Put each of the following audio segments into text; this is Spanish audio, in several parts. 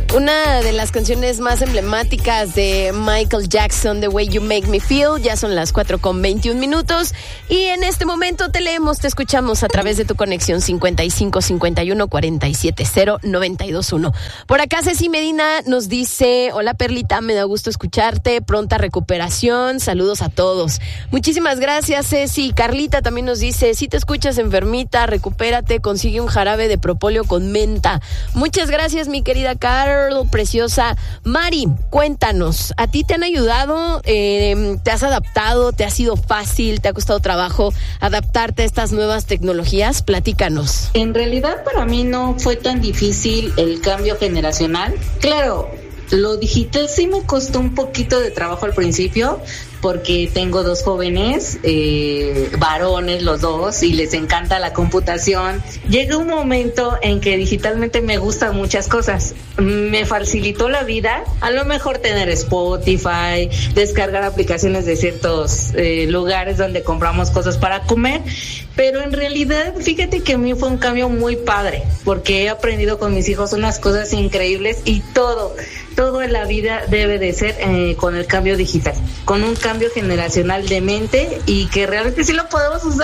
Una de las canciones más emblemáticas de Michael Jackson, The Way You Make Me Feel. Ya son las 4:21 y en este momento te leemos, te escuchamos a través de tu conexión 55 51 47 0 92 1. Por acá Ceci Medina nos dice: hola Perlita, me da gusto escucharte, pronta recuperación, saludos a todos. Muchísimas gracias Ceci. Carlita también nos dice: si te escuchas enfermita, recupérate, consigue un jarabe de propóleo con menta. Muchas gracias mi querida Carl, preciosa. Mari, cuéntanos, ¿a ti te han ayudado? ¿Te has adaptado? ¿Te ha sido fácil? ¿Te ha costado trabajo adaptarte a estas nuevas tecnologías? Platícanos. En realidad para mí no fue tan difícil el cambio generacional. Claro, lo digital sí me costó un poquito de trabajo al principio, porque tengo dos jóvenes, varones los dos, y les encanta la computación. Llega un momento en que digitalmente me gustan muchas cosas. Me facilitó la vida, a lo mejor tener Spotify, descargar aplicaciones de ciertos lugares donde compramos cosas para comer, pero en realidad fíjate que a mí fue un cambio muy padre, porque he aprendido con mis hijos unas cosas increíbles, y todo en la vida debe de ser con el cambio digital, con un cambio generacional de mente, y que realmente sí lo podemos usar.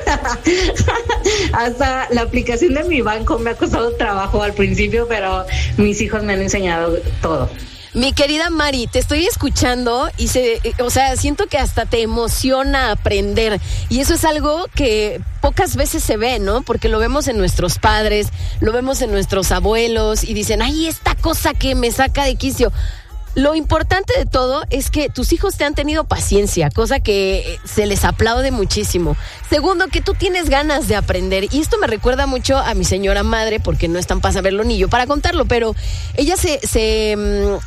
Hasta la aplicación de mi banco me ha costado trabajo al principio, pero mis hijos me han enseñado todo. Mi querida Mari, te estoy escuchando y siento que hasta te emociona aprender, y eso es algo que pocas veces se ve, ¿no? Porque lo vemos en nuestros padres, lo vemos en nuestros abuelos y dicen: ay, esta cosa que me saca de quicio. Lo importante de todo es que tus hijos te han tenido paciencia, cosa que se les aplaude muchísimo. Segundo, que tú tienes ganas de aprender, y esto me recuerda mucho a mi señora madre, porque no están para saberlo ni yo para contarlo, pero ella se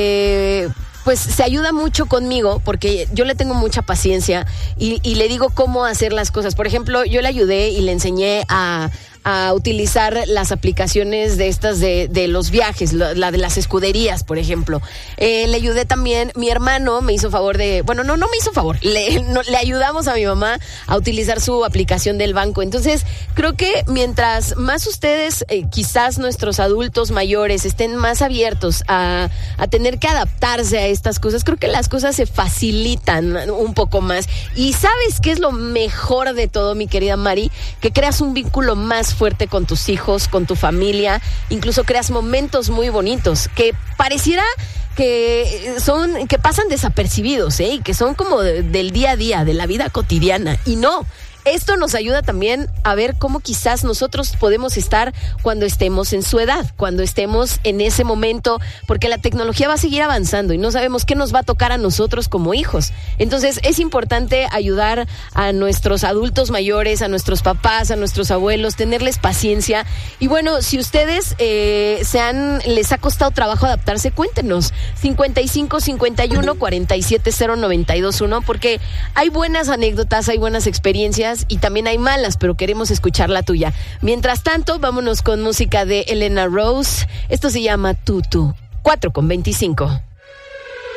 ayuda mucho conmigo, porque yo le tengo mucha paciencia y le digo cómo hacer las cosas. Por ejemplo, yo le ayudé y le enseñé a utilizar las aplicaciones de estas de los viajes, la de las escuderías, por ejemplo. Le ayudé también, mi hermano me hizo favor no me hizo favor, le ayudamos a mi mamá a utilizar su aplicación del banco. Entonces, creo que mientras más ustedes, quizás nuestros adultos mayores, estén más abiertos a tener que adaptarse a estas cosas, creo que las cosas se facilitan un poco más. Y ¿sabes qué es lo mejor de todo, mi querida Mari? Que creas un vínculo más fuerte con tus hijos, con tu familia, incluso creas momentos muy bonitos que pareciera que pasan desapercibidos, y que son como del día a día, de la vida cotidiana, y no. Esto nos ayuda también a ver cómo quizás nosotros podemos estar cuando estemos en su edad, cuando estemos en ese momento, porque la tecnología va a seguir avanzando y no sabemos qué nos va a tocar a nosotros como hijos. Entonces es importante ayudar a nuestros adultos mayores, a nuestros papás, a nuestros abuelos, tenerles paciencia. Y bueno, si ustedes les ha costado trabajo adaptarse, cuéntenos 55 51 47 0 92 1, porque hay buenas anécdotas, hay buenas experiencias y también hay malas, pero queremos escuchar la tuya. Mientras tanto, vámonos con música de Elena Rose. Esto se llama Tutu. 4:25.